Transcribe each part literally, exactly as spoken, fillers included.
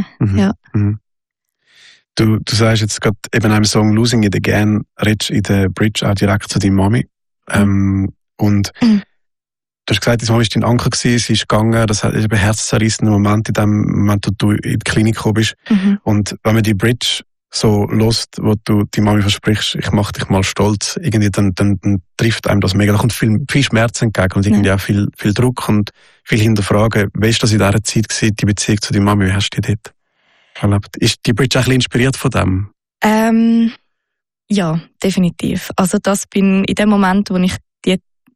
sagen. Mhm. Ja. Mhm. Du, du sagst jetzt gerade eben einem Song «Losing It Again», redest in der Bridge auch direkt zu deiner Mami. Mhm. Ähm, und mhm. du hast gesagt, deine Mami war dein Anker gewesen, sie ist gegangen, das hat eben ein herzzerrissender Moment in dem Moment, wo du in die Klinik gekommen bist. Mhm. Und wenn man die Bridge so hört, wo du die Mami versprichst, ich mach dich mal stolz, irgendwie, dann, dann, dann trifft einem das mega. Da kommt viel, viel Schmerz entgegen und irgendwie ja. auch viel, viel Druck und viel Hinterfragen. Wie war das in dieser Zeit gewesen, die Beziehung zu deiner Mami? Wie hast du die dort erlebt? Ist die Bridge auch ein bisschen inspiriert von dem? Ähm, ja, definitiv. Also das bin in dem Moment, wo ich die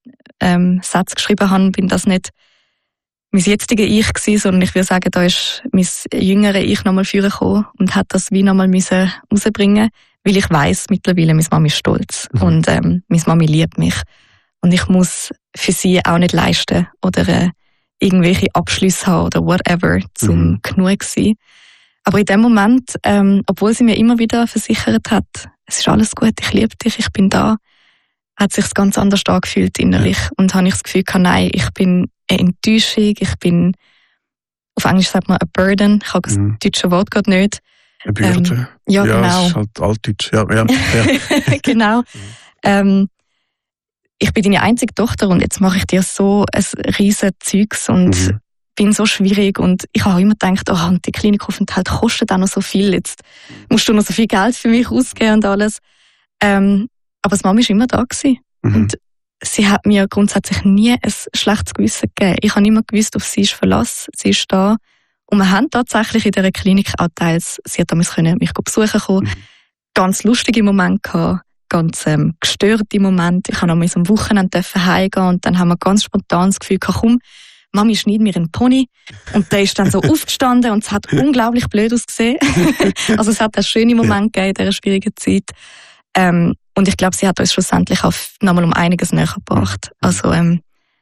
ähm, Sätze geschrieben habe, bin das nicht mein jetziger Ich gewesen, sondern ich würde sagen, da ist mein jüngere Ich nochmal vorgekommen und hat das wie nochmal müssen rausbringen, weil ich weiss mittlerweile, meine Mami ist stolz mhm. und ähm, meine Mami liebt mich und ich muss für sie auch nicht leisten oder äh, irgendwelche Abschlüsse haben oder whatever, zum mhm. genug sein. Aber in dem Moment, ähm, obwohl sie mir immer wieder versichert hat, es ist alles gut, ich liebe dich, ich bin da, hat sich ganz anders angefühlt innerlich ja. und habe ich das Gefühl gehabt, nein, ich bin eine Enttäuschung, ich bin, auf Englisch sagt man a burden, ich habe das mhm. deutsche Wort gerade nicht. Eine Bürde. Ähm, ja, ja, genau. Es ist halt altdeutsch. Ja, ja, ja. genau. Mhm. Ähm, ich bin deine einzige Tochter und jetzt mache ich dir so ein riesen Zeugs und mhm. bin so schwierig und ich habe immer gedacht, oh, und die Klinikaufenthalt kostet auch noch so viel, jetzt musst du noch so viel Geld für mich ausgeben und alles. Ähm, aber die Mama war immer da gewesen. Mhm. Und sie hat mir grundsätzlich nie ein schlechtes Gewissen gegeben. Ich habe immer gewusst, auf sie ist Verlass, sie ist da. Und wir haben tatsächlich in dieser Klinik auch teils, sie hat damals können mich besuchen kommen, mhm. ganz lustige Momente gehabt, ganz ähm, gestörte Momente. Ich durfte am Wochenende heimgehen und dann haben wir ganz spontan das Gefühl gehabt, komm, Mami schneid mir einen Pony. Und der ist dann so aufgestanden und es hat unglaublich blöd ausgesehen. Also es hat einen schönen Moment gegeben in dieser schwierigen Zeit. Ähm, und ich glaube, sie hat uns schlussendlich auch nochmal um einiges näher gebracht. Also ähm,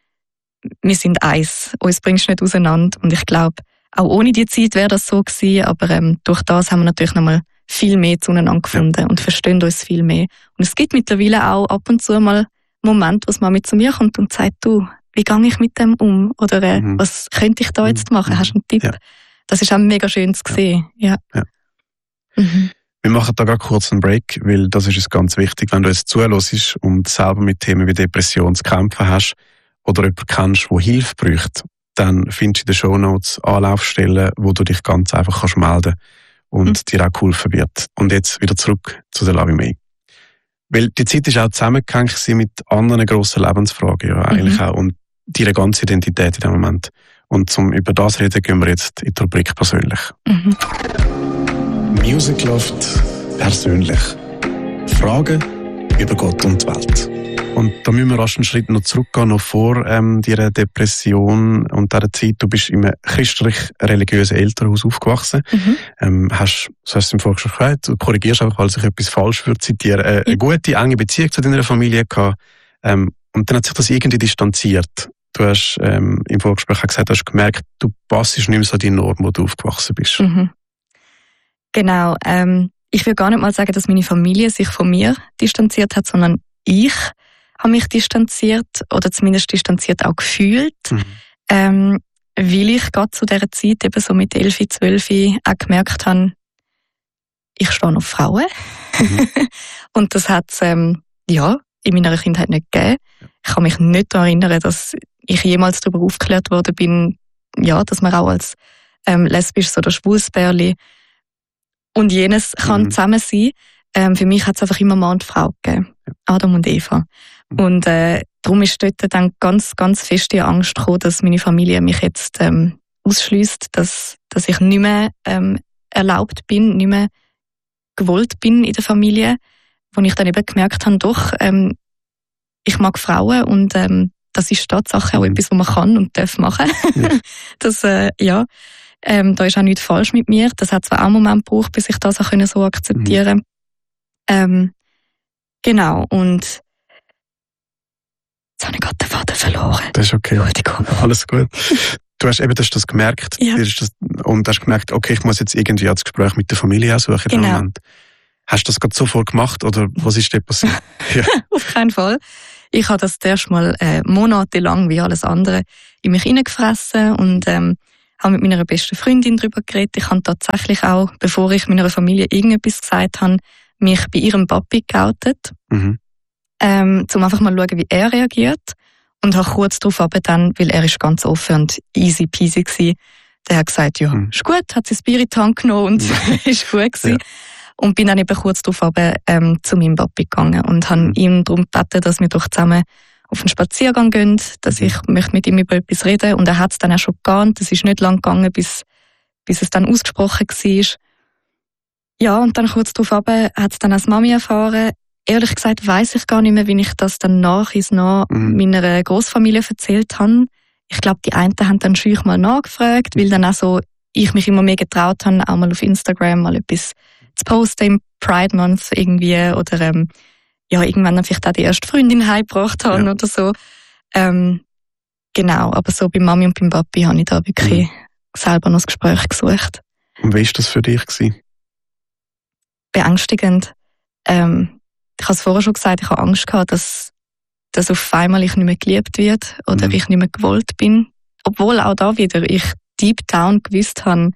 wir sind eins, uns bringst du nicht auseinander. Und ich glaube, auch ohne die Zeit wäre das so gewesen, aber ähm, durch das haben wir natürlich nochmal viel mehr zueinander gefunden ja. und verstehen uns viel mehr. Und es gibt mittlerweile auch ab und zu mal Momente, wo es mal mit zu mir kommt und sagt, du, wie gehe ich mit dem um? Oder äh, mhm. was könnte ich da jetzt machen? Mhm. Hast du einen Tipp? Ja. Das ist auch mega schön zu sehen. Ja. Ja. Ja. Mhm. Wir machen da gerade kurz einen Break, weil das ist uns ganz wichtig, wenn du jetzt zuhörst und selber mit Themen wie Depression zu kämpfen hast oder jemanden kennst, der Hilfe braucht, dann findest du in den Shownotes Anlaufstellen, wo du dich ganz einfach kannst melden und mhm. dir auch geholfen wird. Und jetzt wieder zurück zu der Love May. Weil die Zeit ist auch zusammengehängt mit anderen grossen Lebensfragen, ja, eigentlich mhm. auch, und deine ganze Identität in dem Moment. Und um über das reden, gehen wir jetzt in die Rubrik persönlich. Mhm. Music Loft persönlich. Fragen über Gott und die Welt. Und da müssen wir rasch einen Schritt noch zurückgehen, noch vor ähm, deiner Depression und dieser Zeit. Du bist in einem christlich-religiösen Elternhaus aufgewachsen. Mhm. Ähm, hast, so hast du im Vorgespräch gesagt, du korrigierst einfach, falls ich etwas falsch würde zitieren, äh, eine gute, enge Beziehung zu deiner Familie gehabt. Ähm, und dann hat sich das irgendwie distanziert. Du hast ähm, im Vorgespräch gesagt, du hast gemerkt, du passst nicht mehr so die Norm, wo du aufgewachsen bist. Mhm. Genau. Ähm, ich will gar nicht mal sagen, dass meine Familie sich von mir distanziert hat, sondern ich habe mich distanziert oder zumindest distanziert auch gefühlt, mhm. ähm, weil ich gerade zu dieser Zeit eben so mit elf, zwölf auch gemerkt habe, ich stehe auf Frauen. Mhm. Und das hat es ähm, ja, in meiner Kindheit nicht gegeben. Ich kann mich nicht daran erinnern, dass ich jemals darüber aufgeklärt worden bin, ja, dass man auch als ähm, lesbisches oder schwules Pärchen und jenes kann mhm. zusammen sein. Ähm, für mich hat es einfach immer Mann und Frau gegeben. Adam und Eva. Mhm. Und äh, darum ist dort dann ganz, ganz fest die Angst gekommen, dass meine Familie mich jetzt ähm, ausschliesst, dass, dass ich nicht mehr ähm, erlaubt bin, nicht mehr gewollt bin in der Familie. Wo ich dann eben gemerkt habe, doch, ähm, ich mag Frauen und ähm, das ist Tatsache auch mhm. etwas, was man kann und darf machen. Ja. das, äh, ja. Ähm, da ist auch nichts falsch mit mir. Das hat zwar auch einen Moment gebraucht, bis ich das auch so akzeptieren konnte. Mhm. Ähm, genau, und jetzt habe ich gerade den Faden verloren. Das ist okay. Alles gut. Du hast eben das, das gemerkt ja. das, und hast gemerkt, okay, ich muss jetzt irgendwie das Gespräch mit der Familie suchen. Genau. Moment. Hast du das gerade sofort gemacht oder was ist dir passiert? Ja. Auf keinen Fall. Ich habe das erst mal äh, monatelang wie alles andere in mich hineingefressen und ähm, habe mit meiner besten Freundin darüber geredet. Ich habe tatsächlich auch, bevor ich meiner Familie irgendetwas gesagt habe, mich bei ihrem Papi geoutet, mhm. ähm, um einfach mal zu schauen, wie er reagiert. Und habe kurz darauf aber dann, weil er ist ganz offen und easy peasy gewesen, der hat gesagt, ja, mhm. ist gut, hat sein Bier in die Hand genommen und mhm. ist gut gewesen. Ja. Und bin dann eben kurz darauf aber, ähm, zu meinem Papi gegangen und habe mhm. ihm darum gebeten, dass wir doch zusammen auf einen Spaziergang gehen, dass ich möchte mit ihm über etwas reden. Und er hat es dann auch schon geahnt. Es ist nicht lang gegangen, bis, bis es dann ausgesprochen war. Ja, und dann kurz darauf aber hat es dann als Mami erfahren. Ehrlich gesagt weiss ich gar nicht mehr, wie ich das dann nach ins nach mhm. meiner Großfamilie erzählt habe. Ich glaube, die einen haben dann schüch mal nachgefragt, weil dann auch so, ich mich immer mehr getraut habe, auch mal auf Instagram mal etwas zu posten im Pride Month irgendwie oder ähm, ja, irgendwann dann vielleicht auch die erste Freundin heimgebracht habe ja. oder so. Ähm, genau, aber so bei Mami und beim Papi habe ich da wirklich mhm. selber noch das Gespräch gesucht. Und wie war das für dich gewesen? Beängstigend. Ähm, ich habe es vorher schon gesagt, ich habe Angst gehabt, dass, dass auf einmal ich nicht mehr geliebt wird oder mhm. ich nicht mehr gewollt bin. Obwohl auch da wieder ich deep down gewusst habe,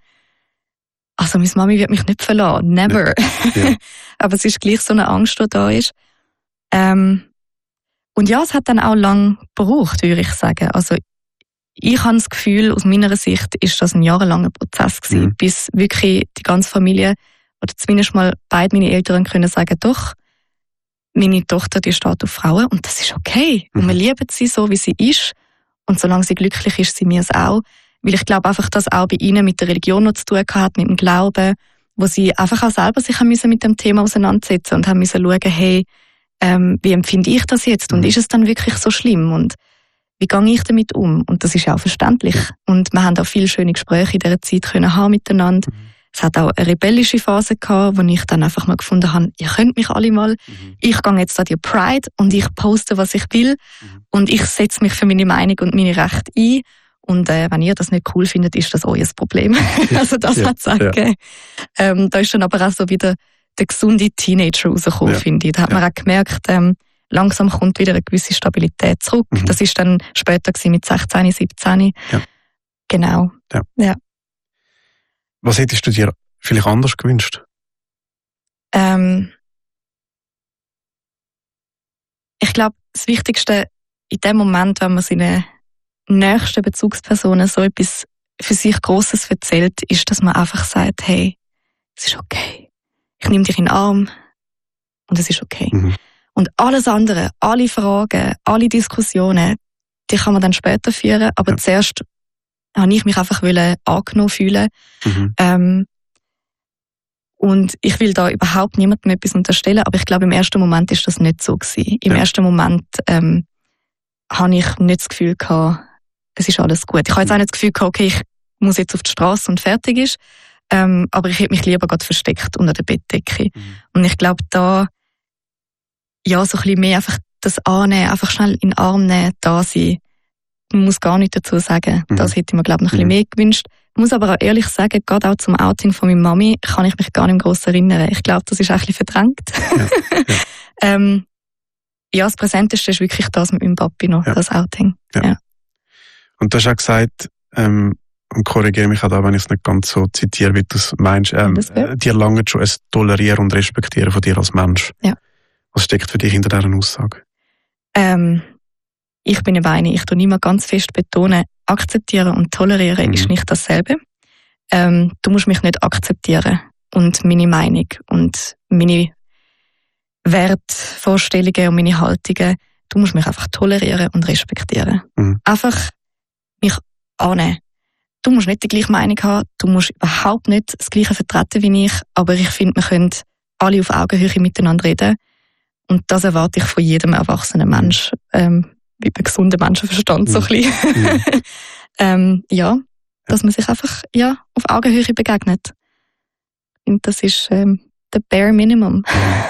also meine Mami wird mich nicht verlassen, never. Ja. Ja. Aber es ist gleich so eine Angst, die da ist. Ähm, und ja, es hat dann auch lang gebraucht, würde ich sagen. Also ich habe das Gefühl, aus meiner Sicht ist das ein jahrelanger Prozess gewesen, mhm. bis wirklich die ganze Familie oder zumindest mal beide meine Eltern können sagen, doch, meine Tochter, die steht auf Frauen und das ist okay. Mhm. Und wir lieben sie so, wie sie ist. Und solange sie glücklich ist, sie mir es auch. Weil ich glaube einfach, dass auch bei ihnen mit der Religion noch zu tun hat, mit dem Glauben, wo sie einfach auch selber sich haben müssen mit dem Thema auseinandersetzen und haben müssen schauen, hey, ähm, wie empfinde ich das jetzt? Und mhm. ist es dann wirklich so schlimm? Und wie gehe ich damit um? Und das ist ja auch verständlich. Und wir haben auch viele schöne Gespräche in dieser Zeit können haben miteinander. Mhm. Es hat auch eine rebellische Phase gehabt, wo ich dann einfach mal gefunden habe, ihr könnt mich alle mal, mhm. ich gehe jetzt an die Pride und ich poste, was ich will mhm. und ich setze mich für meine Meinung und meine Rechte ein. Und äh, wenn ihr das nicht cool findet, ist das euer Problem. Ja, also das ja, hat es auch ja. gegeben. Ähm, da ist dann aber auch so wieder der gesunde Teenager rausgekommen, ja. finde ich. Da hat ja. man auch gemerkt, ähm, langsam kommt wieder eine gewisse Stabilität zurück. Mhm. Das ist dann später gewesen, mit sechzehn, siebzehn. Ja. Genau. Ja. Ja. Was hättest du dir vielleicht anders gewünscht? Ähm, ich glaube, das Wichtigste in dem Moment, wenn man seine nächsten Bezugspersonen so etwas für sich Grosses erzählt, ist, dass man einfach sagt, hey, es ist okay. Ich nehme dich in den Arm und es ist okay. Mhm. Und alles andere, alle Fragen, alle Diskussionen, die kann man dann später führen, aber ja. zuerst habe ich mich einfach angenommen fühlen. Mhm. Ähm, und ich will da überhaupt niemandem etwas unterstellen, aber ich glaube, im ersten Moment ist das nicht so gewesen. Im ja. ersten Moment ähm, habe ich nicht das Gefühl gehabt, es ist alles gut. Ich habe jetzt auch nicht das Gefühl gehabt, okay, ich muss jetzt auf die Straße und fertig ist. Ähm, aber ich hätte mich lieber gerade versteckt unter der Bettdecke. Mhm. Und ich glaube, da ja, so ein bisschen mehr einfach das annehmen, einfach schnell in den Arm nehmen, da sein. Man muss gar nichts dazu sagen. Mhm. Das hätte ich mir, glaube ich, noch ein bisschen mehr gewünscht. Ich muss aber auch ehrlich sagen, gerade auch zum Outing von meiner Mami kann ich mich gar nicht gross erinnern. Ich glaube, das ist auch ein bisschen verdrängt. Ja, ja. ähm, ja, das Präsenteste ist wirklich das mit meinem Papi noch, ja. das Outing. Ja. Ja. Und du hast auch gesagt, ähm, und korrigiere mich auch da, wenn ich es nicht ganz so zitiere, wie du es meinst, ähm, äh, dir langt schon ein Tolerieren und Respektieren von dir als Mensch. Ja. Was steckt für dich hinter dieser Aussage? Ähm, ich bin eine Weine. Ich tue nicht mehr ganz fest betonen, akzeptieren und tolerieren mhm. ist nicht dasselbe. Ähm, du musst mich nicht akzeptieren und meine Meinung und meine Wertvorstellungen und meine Haltungen. Du musst mich einfach tolerieren und respektieren. Mhm. Einfach mich annehmen. Du musst nicht die gleiche Meinung haben, du musst überhaupt nicht das Gleiche vertreten wie ich, aber ich finde, wir können alle auf Augenhöhe miteinander reden. Und das erwarte ich von jedem erwachsenen Mensch, ähm, wie bei gesundem Menschenverstand, so ein bisschen. Mhm. ähm, ja, dass man sich einfach, ja, auf Augenhöhe begegnet. Und das ist, ähm, der bare minimum.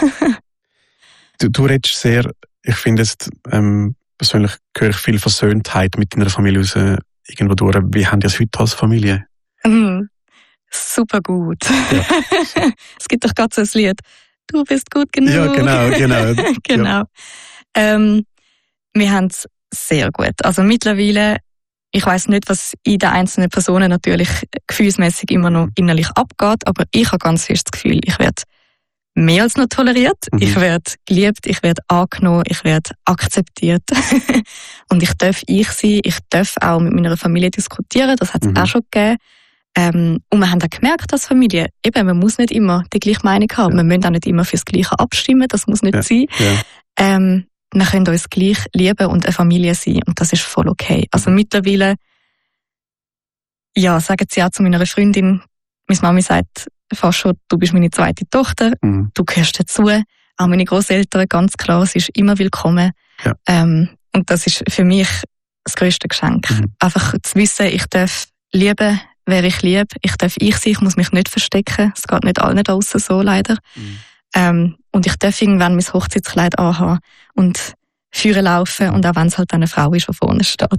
du, du redest sehr, ich finde jetzt, ähm, persönlich höre ich viel Versöhntheit mit deiner Familie raus, irgendwo durch. Wie haben die es heute als Familie? Mhm. Super gut. Ja. Es gibt doch gerade so ein Lied. Du bist gut genug. Ja, genau, genau. genau. Ja. Ähm, wir haben es sehr gut. Also mittlerweile ich weiss nicht, was in den einzelnen Personen natürlich gefühlsmäßig immer noch innerlich abgeht, aber ich habe ganz fest das Gefühl, ich werde mehr als noch toleriert, mhm. ich werde geliebt, ich werde angenommen, ich werde akzeptiert und ich darf ich sein, ich darf auch mit meiner Familie diskutieren, das hat es mhm. auch schon gegeben. Ähm, und wir haben auch gemerkt als Familie, eben, man muss nicht immer die gleiche Meinung haben, ja. wir müssen auch nicht immer fürs Gleiche abstimmen, das muss nicht ja. sein. Ja. Ähm, wir können uns gleich lieben und eine Familie sein und das ist voll okay. Also mittlerweile, ja, sagen sie auch zu meiner Freundin, meine Mami sagt fast schon, du bist meine zweite Tochter, mhm. du gehörst dazu. Auch meine Grosseltern, ganz klar, sie ist immer willkommen. Ja. Ähm, und das ist für mich das grösste Geschenk. Mhm. Einfach zu wissen, ich darf lieben, wer ich liebe, ich darf ich sein, ich muss mich nicht verstecken, es geht nicht allen da draussen so, leider. Mhm. Ähm, und ich darf irgendwann mein Hochzeitskleid anhaben und führen laufen und auch wenn es halt eine Frau ist, die vorne steht.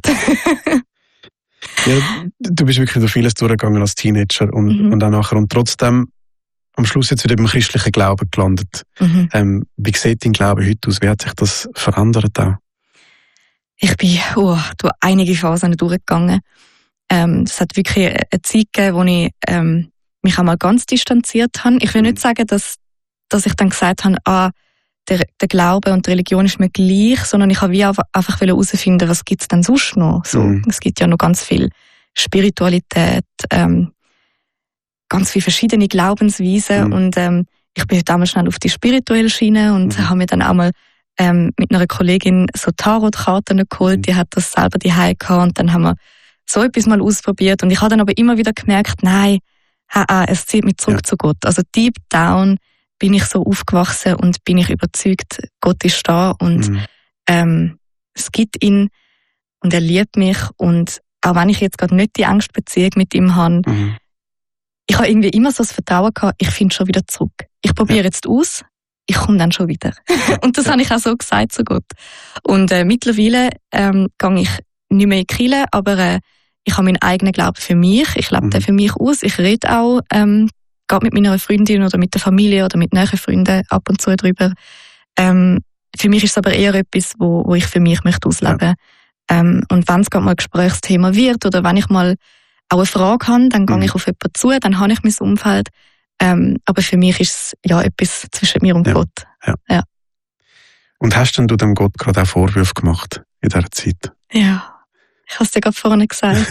Ja, du bist wirklich durch vieles durchgegangen als Teenager und, mhm. und auch nachher und trotzdem am Schluss jetzt wieder im christlichen Glauben gelandet. Mhm. Ähm, wie sieht dein Glaube heute aus? Wie hat sich das verändert auch? Ich bin oh, durch einige Phasen durchgegangen. Ähm, es hat wirklich eine Zeit gegeben, wo ich ähm, mich einmal ganz distanziert habe. Ich will nicht sagen, dass, dass ich dann gesagt habe, ah, der, der Glaube und die Religion ist mir gleich, sondern ich habe wie einfach herausfinden, was gibt es denn sonst noch? So, mhm. Es gibt ja noch ganz viel Spiritualität, ähm, ganz viele verschiedene Glaubensweisen mhm. und ähm, ich bin damals schnell auf die spirituelle Schiene und mhm. habe mir dann auch mal ähm, mit einer Kollegin so Tarotkarten geholt, mhm. die hat das selber daheim gehabt und dann haben wir so etwas mal ausprobiert und ich habe dann aber immer wieder gemerkt, nein, ha, ha, es zieht mich zurück ja. zu Gott. Also deep down bin ich so aufgewachsen und bin ich überzeugt, Gott ist da und mhm. ähm, es gibt ihn und er liebt mich und auch wenn ich jetzt gerade nicht die Angstbeziehung mit ihm habe, mhm. ich habe irgendwie immer so das Vertrauen gehabt, ich finde schon wieder zurück. Ich probiere ja. jetzt aus, ich komme dann schon wieder. Und das ja. habe ich auch so gesagt zu Gott. Und äh, mittlerweile ähm, gehe ich nicht mehr in die Kirche, aber äh, ich habe meinen eigenen Glauben für mich, ich lebe mhm. den für mich aus, ich rede auch ähm, gerade mit meiner Freundin oder mit der Familie oder mit nahen Freunden ab und zu drüber. Ähm, für mich ist es aber eher etwas, wo, wo ich für mich möchte ausleben. Ja. Ähm, und wenn es gerade mal ein Gesprächsthema wird oder wenn ich mal auch eine Frage habe, dann gehe mhm. ich auf jemanden zu, dann habe ich mein Umfeld. Ähm, aber für mich ist es ja etwas zwischen mir und ja. Gott. Ja. Ja. Und hast denn du dem Gott gerade auch Vorwürfe gemacht in dieser Zeit? Ja, ich habe es dir gerade vorne gesagt.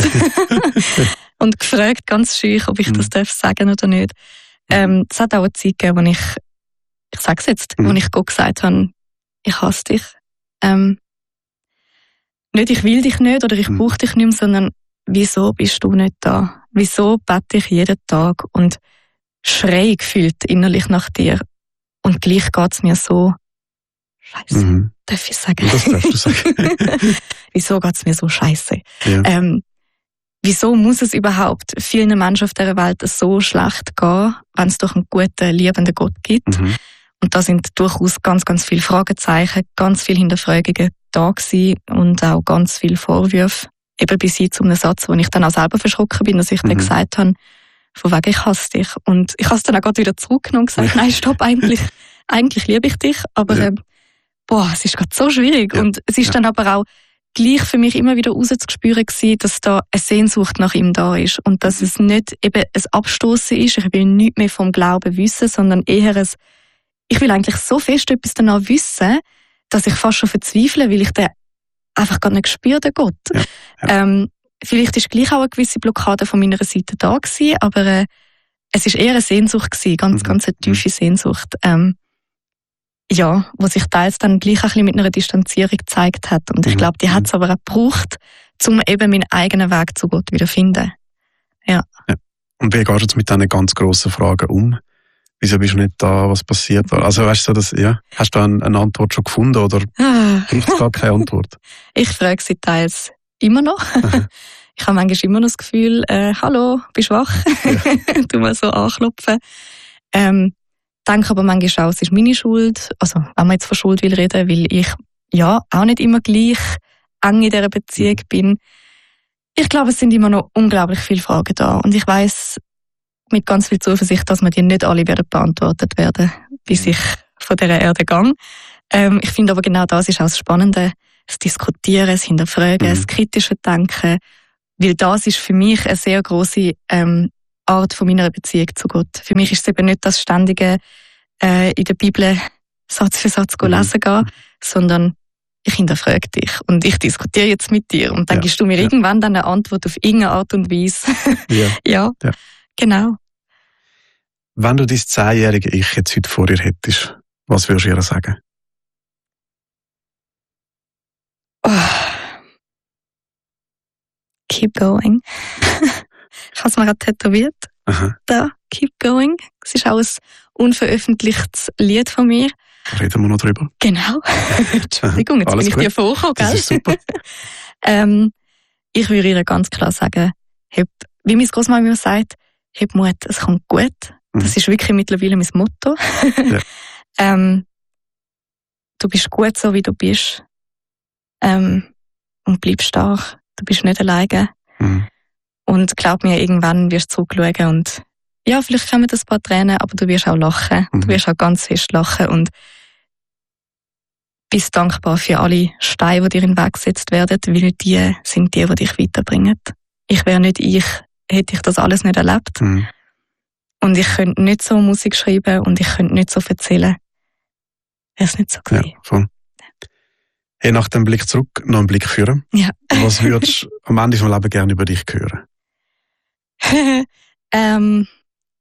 Und gefragt, ganz scheu, ob ich mhm. das darf sagen oder nicht. Ähm, es hat auch eine Zeit gegeben, wo ich, ich sage es jetzt, mhm. wo ich Gott gesagt habe, ich hasse dich. Ähm, nicht, ich will dich nicht oder ich mhm. brauche dich nicht mehr, sondern wieso bist du nicht da? Wieso bete ich jeden Tag und schreie gefühlt innerlich nach dir? Und gleich geht es mir so, scheiße, mhm. darf ich sagen? Das darfst du sagen. Wieso geht es mir so scheiße? Ja. Ähm, wieso muss es überhaupt vielen Menschen auf dieser Welt so schlecht gehen, wenn es doch einen guten, liebenden Gott gibt? Mhm. Und da sind durchaus ganz, ganz viele Fragezeichen, ganz viele Hinterfragungen da gewesen und auch ganz viele Vorwürfe. Eben bis hin zu einem Satz, wo ich dann auch selber verschrocken bin, dass ich mhm. dann gesagt habe, von wegen, ich hasse dich. Und ich habe es dann auch gerade wieder zurückgenommen und gesagt, nein, stopp, eigentlich, eigentlich liebe ich dich, aber ja. äh, boah, es ist gerade so schwierig. Ja. Und es ist ja. dann aber auch gleich für mich immer wieder rauszuspüren gewesen, dass da eine Sehnsucht nach ihm da ist und dass es nicht eben ein Abstoßen ist, ich will nichts mehr vom Glauben wissen, sondern eher ein, ich will eigentlich so fest etwas danach wissen, dass ich fast schon verzweifle, weil ich den einfach gar nicht spüre, den Gott. Ja. Ja. Ähm, vielleicht ist gleich auch eine gewisse Blockade von meiner Seite da gewesen, aber äh, es ist eher eine Sehnsucht gewesen, ganz, mhm. ganz eine tiefe Sehnsucht. Ähm, ja, wo sich teils dann gleich ein bisschen mit einer Distanzierung gezeigt hat. Und ich glaube, die hat es aber auch gebraucht, um eben meinen eigenen Weg zu Gott wieder zu finden. Ja. Ja. Und wie gehst du jetzt mit diesen ganz grossen Fragen um? Wieso bist du nicht da? Was passiert da? Also weißt du, dass, ja, hast du eine, eine Antwort schon gefunden oder braucht es gar keine Antwort? Ich frage sie teils immer noch. Ich habe manchmal immer noch das Gefühl, äh, hallo, bist du wach? Ja. Du mal so anklopfen. Ähm, denke aber manchmal auch, es ist meine Schuld. Also, wenn man jetzt von Schuld will reden, weil ich ja auch nicht immer gleich eng in dieser Beziehung bin. Ich glaube, es sind immer noch unglaublich viele Fragen da. Und ich weiss mit ganz viel Zuversicht, dass mir die nicht alle werden beantwortet werden, bis ich von dieser Erde gehe. Ähm, ich finde aber genau das ist auch das Spannende. Das Diskutieren, das Hinterfragen, mhm. das kritische Denken. Weil das ist für mich eine sehr grosse ähm, Art von meiner Beziehung zu Gott. Für mich ist es eben nicht das ständige äh, in der Bibel Satz für Satz mhm. lesen gehen, sondern ich hinterfrage dich und ich diskutiere jetzt mit dir und dann ja. gibst du mir ja. irgendwann dann eine Antwort auf irgendeine Art und Weise. ja. ja, ja, genau. Wenn du dein zehnjährige Ich jetzt heute vor dir hättest, was würdest du ihr sagen? Oh. Keep going. Ich habe es mir gerade tätowiert. Aha. Da, keep going. Es ist auch ein unveröffentlichtes Lied von mir. Da reden wir noch drüber. Genau. Entschuldigung, jetzt Alles bin ich gut. dir vorgekommen, gell? Das ist super. ähm, ich würde ihr ganz klar sagen, hab, wie meine Großmama immer sagt, hab Mut, es kommt gut. Mhm. Das ist wirklich mittlerweile mein Motto. ja. ähm, du bist gut, so wie du bist. Ähm, und bleib stark. Du bist nicht alleine. Mhm. Und glaub mir, irgendwann wirst du zurückschauen und ja, vielleicht kommen ein paar Tränen, aber du wirst auch lachen. Mhm. Du wirst auch ganz fest lachen und bist dankbar für alle Steine, die dir in den Weg gesetzt werden, weil die sind die, die dich weiterbringen. Ich wäre nicht ich, hätte ich das alles nicht erlebt. Mhm. Und ich könnte nicht so Musik schreiben und ich könnte nicht so erzählen. Wäre es nicht so gewesen. Ja, voll. Hey, nach dem Blick zurück noch einen Blick führen. Ja. Was würdest du am Ende vom Leben gerne über dich hören? ähm,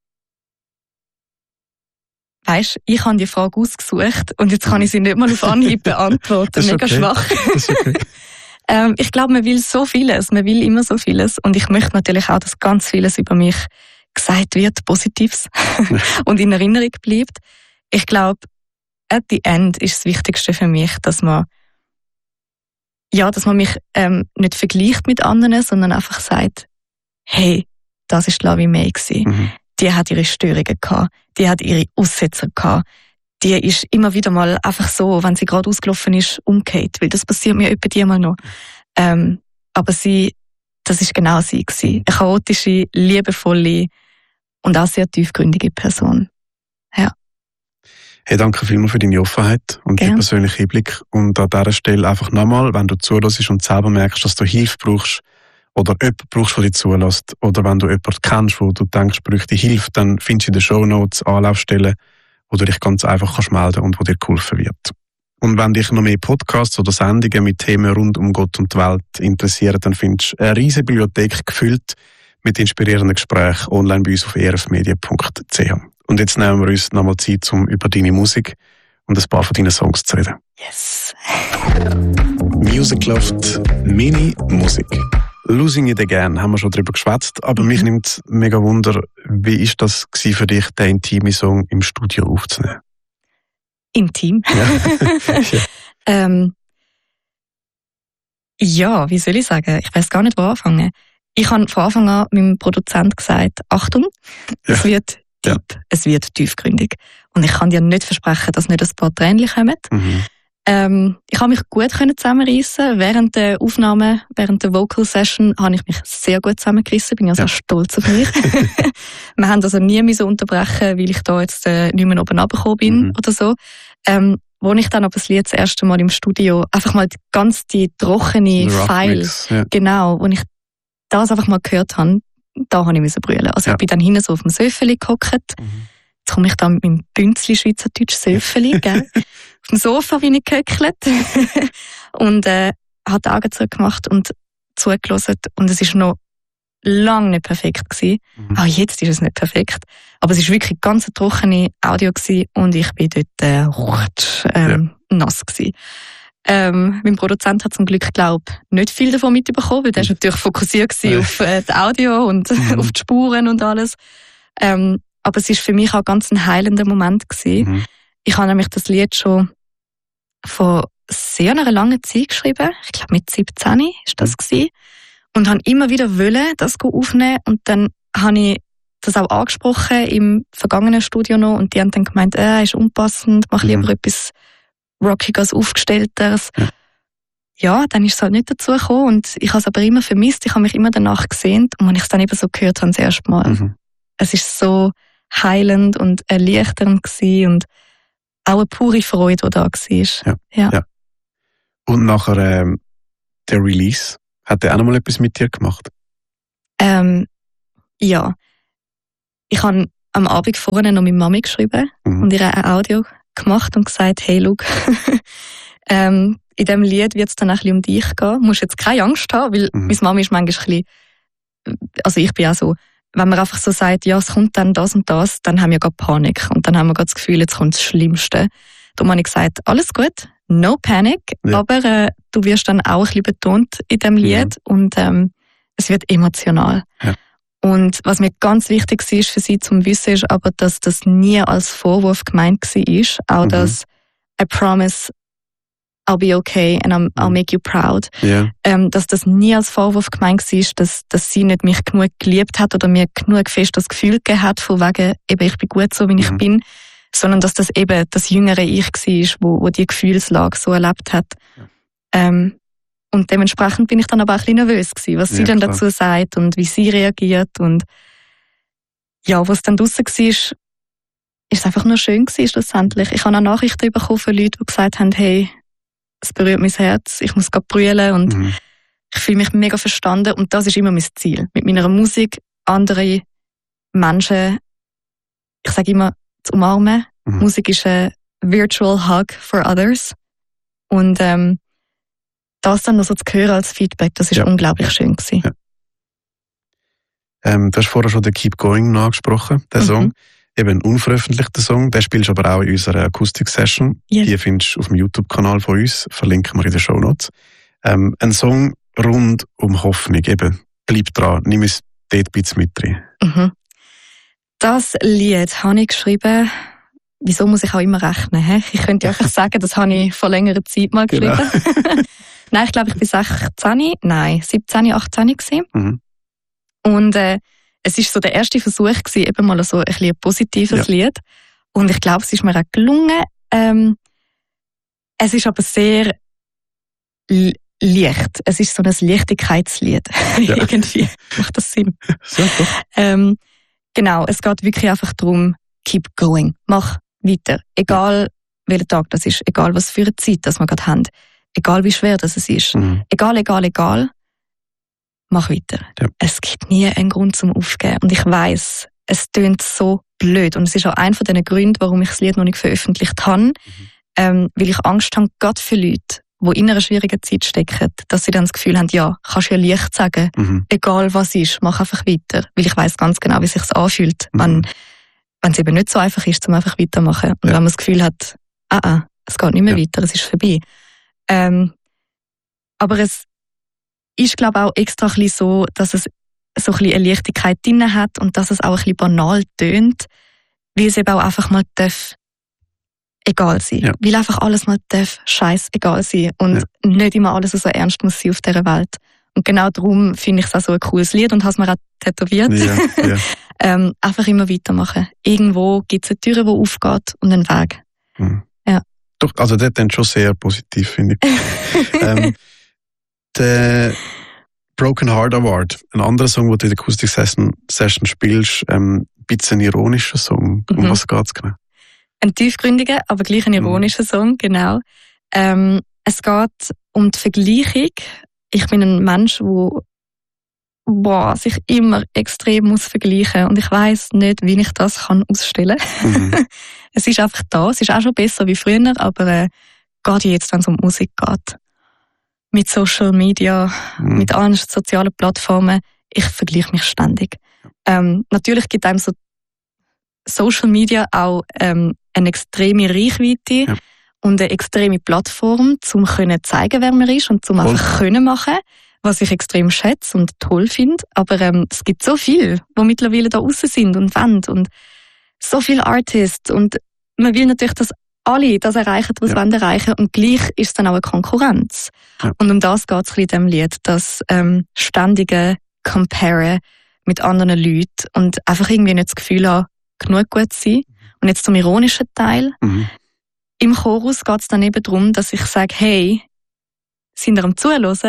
Weisst, ich habe die Frage ausgesucht und jetzt kann ich sie nicht mal auf Anhieb beantworten. Mega okay. schwach. Okay. ähm, ich glaube, man will so vieles, man will immer so vieles und ich möchte natürlich auch, dass ganz vieles über mich gesagt wird, Positives und in Erinnerung bleibt. Ich glaube, at the end ist das Wichtigste für mich, dass man ja, dass man mich ähm, nicht vergleicht mit anderen, sondern einfach sagt, hey, das ist Lavi May gsi. Mhm. Die hat ihre Störungen gehabt, die hat ihre Aussetzer gehabt. Die ist immer wieder mal einfach so, wenn sie gerade ausgelaufen ist, umgekehrt, weil das passiert mir etwa die mal noch. Ähm, aber sie, das ist genau sie gsi. Eine chaotische, liebevolle und auch sehr tiefgründige Person. Ja. Hey, danke vielmals für deine Offenheit und den persönlichen Einblick. Und an dieser Stelle einfach nochmal, wenn du zuhörst und selber merkst, dass du Hilfe brauchst oder jemanden brauchst, der dich zulässt, oder wenn du jemanden kennst, wo du denkst, bräuchte Hilfe, dann findest du in den Shownotes Anlaufstellen, wo du dich ganz einfach kannst melden und wo dir geholfen wird. Und wenn dich noch mehr Podcasts oder Sendungen mit Themen rund um Gott und die Welt interessieren, dann findest du eine riesige Bibliothek gefüllt mit inspirierenden Gesprächen online bei uns auf e r f media punkt c h. Und jetzt nehmen wir uns nochmal Zeit, um über deine Musik und ein paar von deinen Songs zu reden. Yes. Music Loft, Mini Musik. Losing It Again haben wir schon drüber geschwätzt, aber mhm. mich nimmt mega Wunder, wie ist das für dich, den intimen Song im Studio aufzunehmen? Intim? Ja. ja. ähm, ja, wie soll ich sagen? Ich weiß gar nicht, wo anfangen. Ich habe von Anfang an meinem Produzent gesagt, Achtung, ja. es wird deep, ja. es wird tiefgründig. Und ich kann dir nicht versprechen, dass nicht ein paar Tränen kommen. Mhm. Ähm, ich habe mich gut zusammenreissen. Während der Aufnahme, während der Vocal Session, habe ich mich sehr gut zusammengerissen. Bin ja sehr stolz auf mich. Wir haben also nie so unterbrechen, weil ich da jetzt äh, nicht mehr oben runtergekommen bin mhm. oder so. Ähm, wo ich dann aber das Lied das erste Mal im Studio einfach mal die, ganz die trockene File, ja. genau, wo ich das einfach mal gehört habe, da habe ich müssen brüllen. Also ja. ich bin dann hinten so auf dem Söffeli gehockt. Mhm. Jetzt komme ich da mit meinem Bünzli Schweizerdeutsch Söffeli, gell? Auf dem Sofa bin ich gehöckelt und äh, habe die Augen zugemacht und zugelassen. Und es war noch lange nicht perfekt gewesen. Mhm. Auch jetzt ist es nicht perfekt. Aber es war wirklich ganz eine trockene Audio gewesen und ich bin dort äh, rutsch, ähm, ja. nass gewesen. Ähm, mein Produzent hat zum Glück, glaube ich, nicht viel davon mitbekommen, weil der war natürlich fokussiert ja. auf äh, das Audio und mhm. auf die Spuren und alles. Ähm, aber es war für mich auch ganz ein heilender Moment gewesen. Mhm. Ich habe nämlich das Lied schon vor sehr einer langen Zeit geschrieben. Ich glaube, mit siebzehn war das mhm. gewesen. Und habe immer wieder wollen, das aufnehmen. Und dann habe ich das auch angesprochen im vergangenen Studio noch. Und die haben dann gemeint, äh, ist unpassend, mach lieber mhm. etwas Rockiges, Aufgestellteres. Ja. ja, dann ist es halt nicht dazu gekommen. Und ich habe es aber immer vermisst. Ich habe mich immer danach gesehnt. Und wenn ich es dann eben so gehört habe, das erste Mal. Mhm. Es ist so heilend und erleichternd gewesen und auch eine pure Freude, die da war. Ja. Ja. Ja. Und nachher ähm, der Release, hat der auch noch mal etwas mit dir gemacht? Ähm, ja. Ich habe am Abend vorne noch mit Mami geschrieben mhm. und ihr ein Audio gemacht und gesagt, hey, schau, ähm, in diesem Lied wird es dann ein bisschen um dich gehen. Du musst jetzt keine Angst haben, weil mhm. meine Mami ist manchmal ein bisschen, also ich bin auch so, wenn man einfach so sagt, ja, es kommt dann das und das, dann haben wir gerade Panik und dann haben wir gerade das Gefühl, jetzt kommt das Schlimmste. Darum habe ich gesagt, alles gut, no panic, ja. aber äh, du wirst dann auch ein bisschen betont in diesem Lied ja. und ähm, es wird emotional. Ja. Und was mir ganz wichtig war für sie zum Wissen, ist aber, dass das nie als Vorwurf gemeint war. Auch mhm. das I promise I'll be okay and I'm, I'll make you proud. Yeah. Ähm, dass das nie als Vorwurf gemeint war, dass, dass sie nicht mich genug geliebt hat oder mir genug fest das Gefühl gegeben hat, von wegen, eben, ich bin gut so, wie mhm. ich bin, sondern dass das eben das jüngere Ich war, wo, wo die Gefühlslage so erlebt hat. Ja. Ähm, und dementsprechend bin ich dann aber auch ein bisschen nervös gewesen, was ja, sie dann klar. dazu sagt und wie sie reagiert. Und ja, was dann draussen war, ist es einfach nur schön gewesen, schlussendlich. Ich habe auch Nachrichten bekommen von Leuten, die gesagt haben, hey, es berührt mein Herz, ich muss gerade brüllen und mhm. ich fühle mich mega verstanden und das ist immer mein Ziel. Mit meiner Musik andere Menschen, ich sage immer, zu umarmen. Mhm. Musik ist ein virtual hug for others und ähm, das dann noch so zu hören als Feedback, das ist ja. unglaublich schön gewesen. Ja. Ähm, du hast vorher schon den Keep Going angesprochen, den mhm. Song. Eben ein unveröffentlichter Song, den spielst du aber auch in unserer Akustik-Session. Yes. Die findest du auf dem YouTube-Kanal von uns, verlinken wir in den Shownotes. Ähm, ein Song rund um Hoffnung, eben, bleib dran, nimm es dort ein bisschen mit rein. Mhm. Das Lied habe ich geschrieben, wieso muss ich auch immer rechnen? He? Ich könnte einfach sagen, das habe ich vor längerer Zeit mal geschrieben. Genau. Nein, ich glaube, ich war sechzehn, nein, siebzehn, achtzehn gewesen. Mhm. Und äh, es war so der erste Versuch gewesen, eben mal so ein bisschen ein positives ja. Lied. Und ich glaube, es ist mir auch gelungen. Ähm, es ist aber sehr l- leicht. Es ist so ein Leichtigkeitslied. Ja. Irgendwie macht das Sinn. So, ähm, genau, es geht wirklich einfach darum, keep going. Mach weiter. Egal, welcher Tag das ist. Egal, was für eine Zeit das wir gerade haben. Egal, wie schwer das ist. Mhm. Egal, egal, egal. Mach weiter. Ja. Es gibt nie einen Grund zum Aufgeben. Und ich weiss, es tönt so blöd. Und es ist auch einer von den Gründen, warum ich das Lied noch nicht veröffentlicht habe. Mhm. Ähm, weil ich Angst habe, gerade für Leute, die in einer schwierigen Zeit stecken, dass sie dann das Gefühl haben, ja, kannst ja leicht sagen, mhm. egal was ist, mach einfach weiter. Weil ich weiss ganz genau, wie es sich anfühlt, mhm. wenn, wenn es eben nicht so einfach ist, zum einfach weitermachen. Und ja. wenn man das Gefühl hat, ah, ah, es geht nicht mehr ja. weiter, es ist vorbei. Ähm, aber es ist, glaube ich, auch extra ein bisschen so, dass es so ein bisschen eine Leichtigkeit drin hat und dass es auch ein bisschen banal tönt, weil es eben auch einfach mal darf egal sein. Ja. Weil einfach alles mal darf scheiß egal sein und ja. nicht immer alles so ernst muss sein auf dieser Welt. Und genau darum finde ich es auch so ein cooles Lied und habe es mir auch tätowiert. Ja, ja. ähm, einfach immer weitermachen. Irgendwo gibt es eine Tür, die aufgeht und einen Weg. Mhm. Ja. Doch, also das ist schon sehr positiv, finde ich. ähm, der Broken Heart Award, ein anderer Song, den du in der Acoustic Session, Session spielst, ähm, ein bisschen ein ironischer Song. Um mhm. was geht es genau? Ein tiefgründiger, aber gleich ein ironischer mhm. Song, genau. Ähm, es geht um die Vergleichung. Ich bin ein Mensch, der boah, sich immer extrem muss vergleichen und ich weiss nicht, wie ich das kann ausstellen kann. Mhm. Es ist einfach da, es ist auch schon besser wie früher, aber äh, gerade jetzt, wenn es um Musik geht. Mit Social Media, mhm. mit allen sozialen Plattformen, ich vergleiche mich ständig. Ähm, natürlich gibt einem so Social Media auch ähm, eine extreme Reichweite ja. und eine extreme Plattform, um zu zeigen, wer man ist und um einfach können machen, was ich extrem schätze und toll finde. Aber ähm, es gibt so viele, die mittlerweile da draussen sind und wollen und so viele Artists und man will natürlich, dass alle das erreichen, was ja. sie erreichen und gleich ist es dann auch eine Konkurrenz. Ja. Und um das geht es in diesem Lied, das ähm, ständige Comparen mit anderen Leuten und einfach irgendwie nicht das Gefühl haben, genug gut zu sein. Und jetzt zum ironischen Teil. Mhm. Im Chorus geht es dann eben darum, dass ich sage, hey, sind ihr am Zuhören?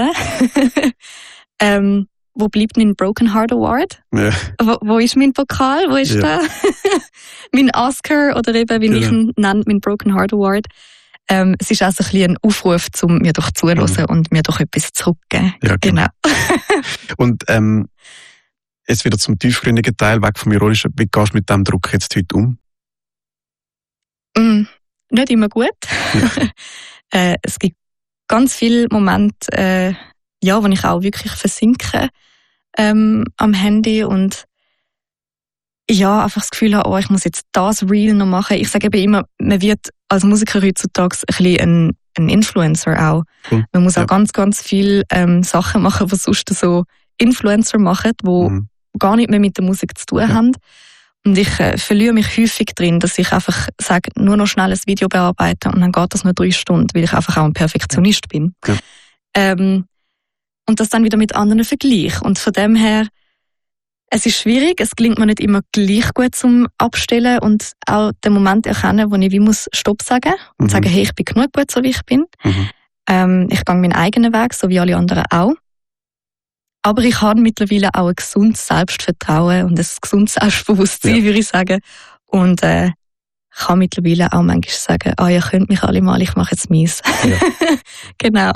ähm, wo bleibt mein Broken Heart Award? Ja. Wo, wo ist mein Pokal? Wo ist ja. der? Mein Oscar oder eben, wie genau. ich ihn nenne, mein Broken Heart Award. Ähm, es ist also ein bisschen ein Aufruf, um mir doch zuzuhören mhm. und mir doch etwas zurückzugeben. Ja, genau. genau. Und ähm, jetzt wieder zum tiefgründigen Teil, weg vom Ironischen. Wie gehst du mit diesem Druck jetzt heute um? Mm, nicht immer gut. Ja. äh, es gibt ganz viele Momente, äh, ja, wo ich auch wirklich versinke ähm, am Handy und ja, einfach das Gefühl habe, oh, ich muss jetzt das Reel noch machen. Ich sage eben immer, man wird als Musiker heutzutage ein bisschen ein, ein Influencer auch. Cool. Man muss ja. auch ganz, ganz viele ähm, Sachen machen, die sonst so Influencer machen, die mhm. gar nicht mehr mit der Musik zu tun ja. haben. Und ich äh, verliere mich häufig drin, dass ich einfach sage, nur noch schnell ein Video bearbeiten und dann geht das nur drei Stunden, weil ich einfach auch ein Perfektionist bin. Ja. Ähm, und das dann wieder mit anderen vergleiche. Und von dem her, es ist schwierig, es gelingt mir nicht immer gleich gut zum Abstellen und auch den Moment erkennen, wo ich wie muss Stopp sagen und mhm. sagen, hey, ich bin genug gut, so wie ich bin. Mhm. Ähm, ich gehe meinen eigenen Weg, so wie alle anderen auch. Aber ich habe mittlerweile auch ein gesundes Selbstvertrauen und ein gesundes Selbstbewusstsein, ja. würde ich sagen. Und äh, kann mittlerweile auch manchmal sagen, ah, ihr könnt mich alle mal, ich mache jetzt meins. Ja. Genau.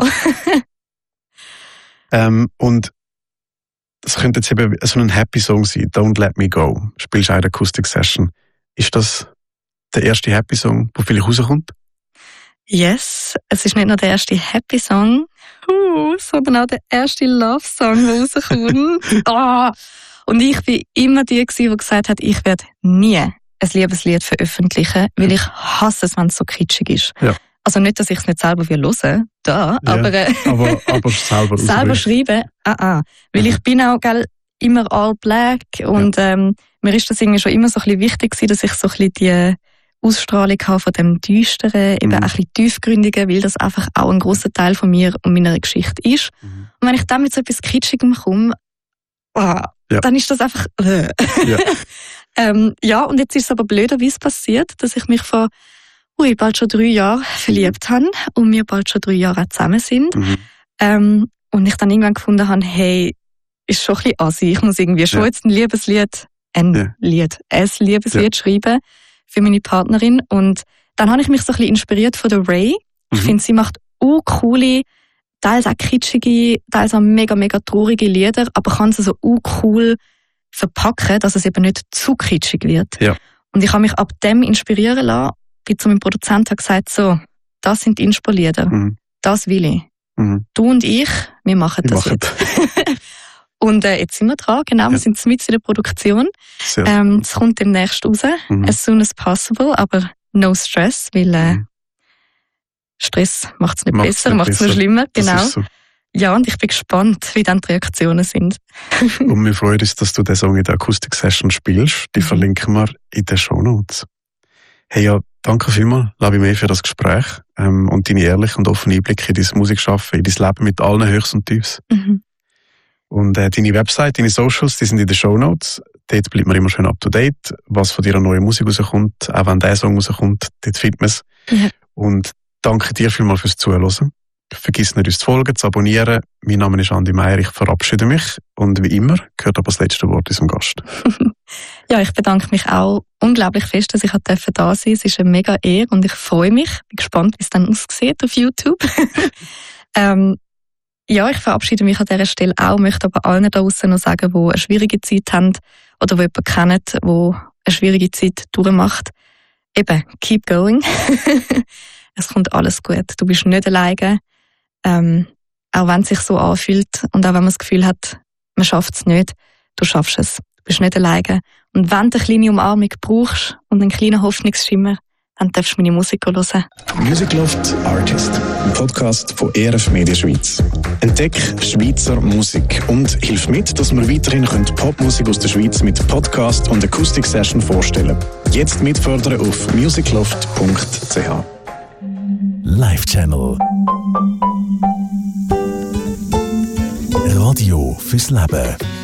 ähm, und das könnte jetzt eben so ein Happy Song sein, Don't Let Me Go. Spielst du auch in der Acoustic Session. Ist das der erste Happy Song, der vielleicht rauskommt? Yes, es ist nicht nur der erste Happy Song, uh, sondern auch der erste Love Song, der rauskommt. oh. Und ich war immer die, die gesagt hat, ich werde nie ein Liebeslied veröffentlichen, weil ich hasse es, wenn es so kitschig ist. Ja. Also nicht, dass ich es nicht selber hören will, da, ja, aber, äh, aber, aber selber, selber schreiben, ah, ah. Weil mhm. ich bin auch gell, immer all black und ja. ähm, mir ist das irgendwie schon immer so ein bisschen wichtig gewesen, dass ich so ein bisschen die Ausstrahlung habe von dem Düsteren, eben mhm. ein bisschen tiefgründigen, weil das einfach auch ein grosser Teil von mir und meiner Geschichte ist. Mhm. Und wenn ich dann mit so etwas Kitschigem komme, oh, ja. dann ist das einfach äh. ja. ähm, ja, und jetzt ist es aber blöderweise passiert, dass ich mich vor ui, bald schon drei Jahren verliebt habe und wir bald schon drei Jahre zusammen sind. Mhm. Ähm, und ich dann irgendwann gefunden habe, hey, ist schon ein bisschen assi, ich muss irgendwie schon ja. jetzt ein Liebeslied, ein ja. Lied, ein Liebeslied ja. schreiben für meine Partnerin. Und dann habe ich mich so ein bisschen inspiriert von der Ray. Ich mhm. finde, sie macht auch coole, teils auch kitschige, teils auch mega, mega traurige Lieder, aber kann sie so auch cool verpacken, dass es eben nicht zu kitschig wird. Ja. Und ich habe mich ab dem inspirieren lassen, wie zu meinem Produzenten habe gesagt, so, das sind die Inspo-Lieder, mhm. das will ich. Mhm. Du und ich, wir machen das wir jetzt. Und äh, jetzt sind wir dran, genau, ja. wir sind mit in der Produktion. Ähm, es kommt demnächst raus, mhm. as soon as possible, aber no stress, weil äh, mhm. Stress macht es nicht macht's besser, macht es nur schlimmer. Genau. So. Ja, und ich bin gespannt, wie dann die Reaktionen sind. Und wir freuen uns, dass du den Song in der Acoustic Session spielst. Die mhm. verlinken wir in den Shownotes. Hey, ja, danke vielmals, Lavi May, für das Gespräch ähm, und deine ehrlichen und offenen Einblicke in dein Musikschaffen, in dein Leben mit allen Höchst und Tiefs. Mhm. Und äh, deine Website, deine Socials, die sind in den Shownotes. Dort bleibt man immer schön up to date, was von deiner neuen Musik rauskommt. Auch wenn der Song rauskommt, dort findet man es. Ja. Und danke dir vielmals fürs Zuhören. Vergiss nicht, uns zu folgen, zu abonnieren. Mein Name ist Andi Meier, ich verabschiede mich. Und wie immer gehört aber das letzte Wort unserem Gast. Ja, ich bedanke mich auch unglaublich fest, dass ich da sein durfte. Es ist eine mega Ehre und ich freue mich. Bin gespannt, wie es dann aussieht auf YouTube. ähm, ja, ich verabschiede mich an dieser Stelle auch, möchte aber allen da draussen noch sagen, die eine schwierige Zeit haben oder die jemanden kennen, der eine schwierige Zeit durchmacht. Eben, keep going. Es kommt alles gut. Du bist nicht alleine. Ähm, auch wenn es sich so anfühlt und auch wenn man das Gefühl hat, man schafft es nicht, du schaffst es. Du bist nicht alleine. Und wenn du eine kleine Umarmung brauchst und einen kleinen Hoffnungsschimmer, dann darfst du meine Musik hören. Music Loft Artist, ein Podcast von E R F Media Schweiz. Entdeck Schweizer Musik und hilf mit, dass wir weiterhin Popmusik aus der Schweiz mit Podcast und Acoustic Session vorstellen. Jetzt mitfördern auf musicloft punkt c h. Live Channel. Radio fürs Leben.